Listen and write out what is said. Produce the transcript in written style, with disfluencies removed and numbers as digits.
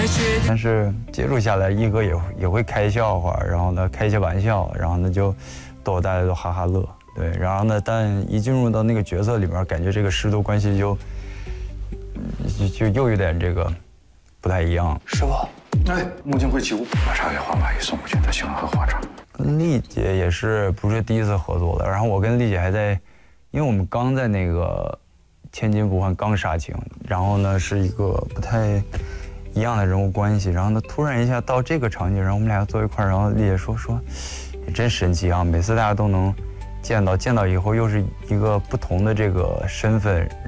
但是接触下来，一哥也会开笑话，然后呢开一些玩笑，然后呢就逗大家都哈哈乐。对，然后呢，但一进入到那个角色里面，感觉这个师徒关系就又有点这个不太一样。 师傅，哎，木匠会起舞，把茶给黄马姨送过去，他喜欢喝花茶。 跟丽姐也是不是第一次合作的，然后我跟丽姐还在，因为我们刚在那个《千金不换》刚杀青，然后呢是一个不太一样的人物关系，然后呢突然一下到这个场景，然后我们俩坐一块儿，然后丽姐说也真神奇啊，每次大家都能见到以后又是一个不同的这个身份。